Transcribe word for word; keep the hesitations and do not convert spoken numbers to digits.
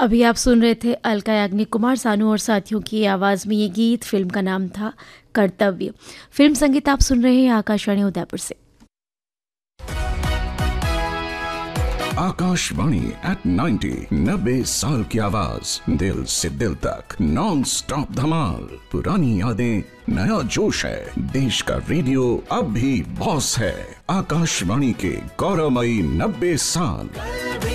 अभी आप सुन रहे थे अलका याग्निक, कुमार सानू और साथियों की आवाज़ में ये गीत। फिल्म का नाम था कर्तव्य। फिल्म संगीत आप सुन रहे हैं आकाशवाणी उदयपुर से। आकाशवाणी एट नाइन्टी, नब्बे साल की आवाज, दिल से दिल तक, नॉन स्टॉप धमाल। पुरानी यादें, नया जोश है, देश का रेडियो अब भी बॉस है। आकाशवाणी के गौरवमयी नब्बे साल।